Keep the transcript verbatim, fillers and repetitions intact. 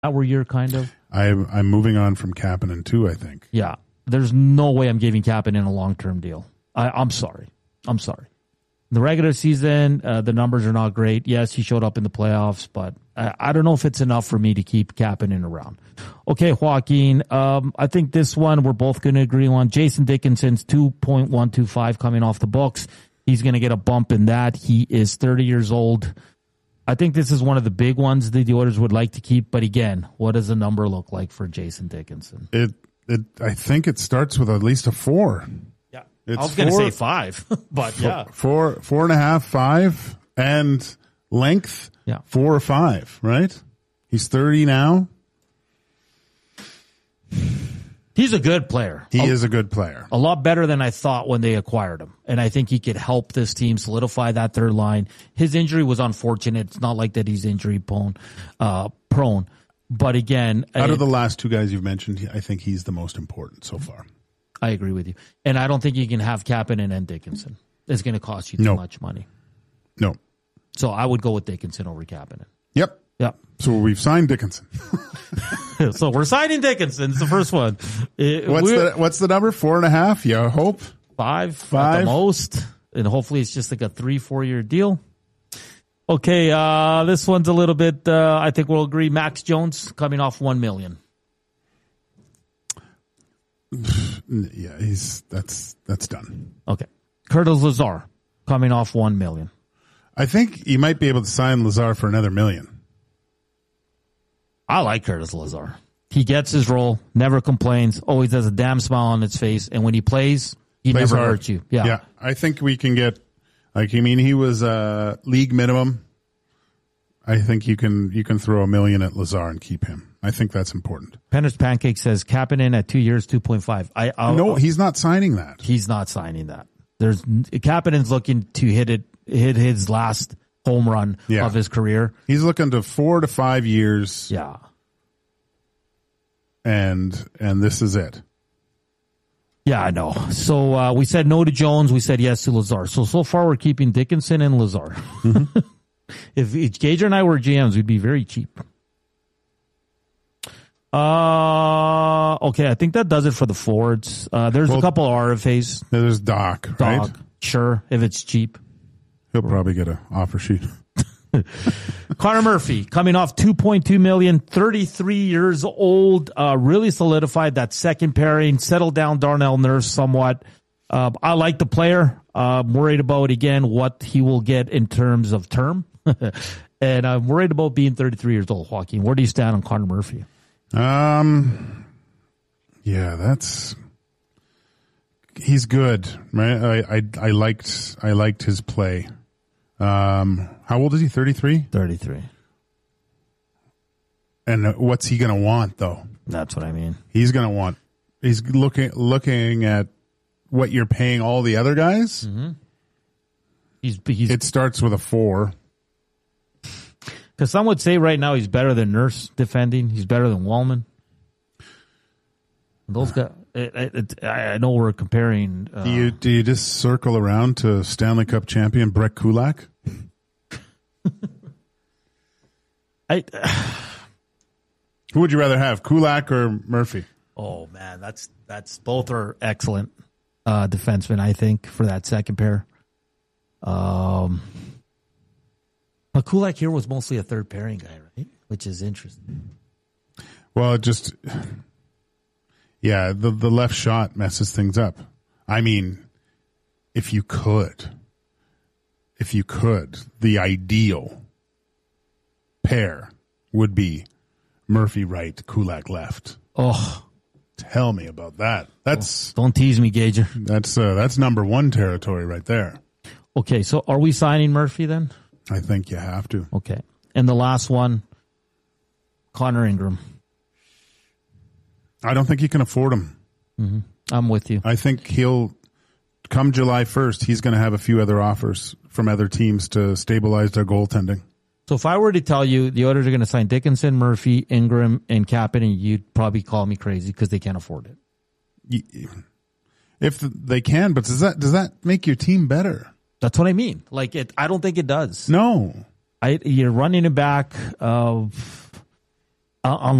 That were your kind of? I'm, I'm moving on from Kapanen too, I think. Yeah. There's no way I'm giving Kapanen a long-term deal. I, I'm sorry. I'm sorry. The regular season, uh, the numbers are not great. Yes, he showed up in the playoffs, but I, I don't know if it's enough for me to keep Kapanen around. Okay, Joaquin, um, I think this one we're both going to agree on. Jason Dickinson's two point one two five coming off the books. He's going to get a bump in that. He is thirty years old. I think this is one of the big ones that the Oilers would like to keep. But again, what does the number look like for Jason Dickinson? It, it, I think it starts with at least a four. Yeah, it's I was going to four, say five, but four, yeah, four, four and a half, five, and length, yeah, four or five. Right? He's thirty now. He's a good player. He a, is a good player. A lot better than I thought when they acquired him. And I think he could help this team solidify that third line. His injury was unfortunate. It's not like that he's injury prone. Uh, prone. But again, out I, of the last two guys you've mentioned, I think he's the most important so far. I agree with you. And I don't think you can have Kapanen and Dickinson. It's going to cost you too no. much money. No. So I would go with Dickinson over Kapanen. Yep. Yep. So we've signed Dickinson. So we're signing Dickinson. It's the first one. It, what's the what's the number? Four and a half? Yeah, hope five, five at the most, and hopefully it's just like a three, four year deal. Okay, uh, this one's a little bit. Uh, I think we'll agree. Max Jones coming off one million. Yeah, he's that's that's done. Okay, Curtis Lazar coming off one million. I think you might be able to sign Lazar for another million. I like Curtis Lazar. He gets his role, never complains, always has a damn smile on his face, and when he plays, he plays never hard. hurts you. Yeah. Yeah, I think we can get, like, I mean, he was uh, league minimum. I think you can you can throw a million at Lazar and keep him. I think that's important. Penner's Pancake says Kapanen at two years, two point five. I I'll, no, he's not signing that. He's not signing that. There's Kapanen's looking to hit it, hit his last home run yeah. of his career. He's looking to four to five years. Yeah. And and this is it. Yeah, I know. So uh, we said no to Jones. We said yes to Lazar. So, so far we're keeping Dickinson and Lazar. Mm-hmm. if, if Gager and I were G Ms, we'd be very cheap. Uh, okay, I think that does it for the forwards. Uh, there's well, a couple of R F As. There's Doc, Doc, right? Sure, if it's cheap. He'll probably get an offer sheet. Connor Murphy coming off two point two million, thirty-three years old, uh, really solidified that second pairing, settled down Darnell Nurse somewhat. Uh, I like the player. Uh, I'm worried about, again, what he will get in terms of term. And I'm worried about being thirty-three years old, Joaquin. Where do you stand on Connor Murphy? Um, yeah, that's, he's good, right? I, I, I liked, I liked his play. Um, how old is he? thirty-three? thirty-three. And what's he going to want, though? That's what I mean. He's going to want, he's looking, looking at what you're paying all the other guys. Mm-hmm. He's, he's, it starts with a four. Because some would say right now he's better than Nurse defending. He's better than Wallman. Those guys, it, it, it, I know we're comparing. Uh, do you do you just circle around to Stanley Cup champion Brett Kulak? I. Who would you rather have, Kulak or Murphy? Oh man, that's that's both are excellent uh, defensemen. I think for that second pair. Um. But Kulak here was mostly a third pairing guy, right? Which is interesting. Well, it just, yeah, the the left shot messes things up. I mean, if you could, if you could, the ideal pair would be Murphy right, Kulak left. Oh, tell me about that. That's oh, don't tease me, Gager. That's uh, that's number one territory right there. Okay, so are we signing Murphy then? I think you have to. Okay. And the last one, Connor Ingram. I don't think you can afford him. Mm-hmm. I'm with you. I think he'll, come July first, he's going to have a few other offers from other teams to stabilize their goaltending. So if I were to tell you the Oilers are going to sign Dickinson, Murphy, Ingram, and Kapanen, you'd probably call me crazy because they can't afford it. If they can, but does that does that make your team better? That's what I mean. Like, it, I don't think it does. No. I, you're running it back. Uh, Uh,